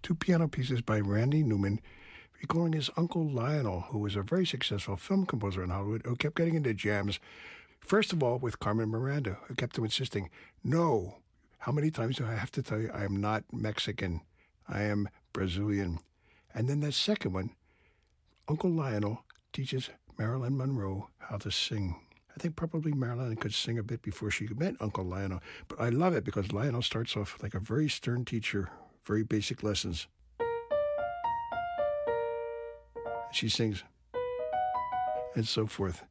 two piano pieces by Randy Newman, recalling his uncle Lionel, who was a very successful film composer in Hollywood, who kept getting into jams, first of all with Carmen Miranda, who kept insisting, no, how many times do I have to tell you I am not Mexican, I am Brazilian. And then that second one, Uncle Lionel teaches Marilyn Monroe how to sing. I think probably Marilyn could sing a bit before she met Uncle Lionel. But I love it because Lionel starts off like a very stern teacher, very basic lessons. She sings, and so forth.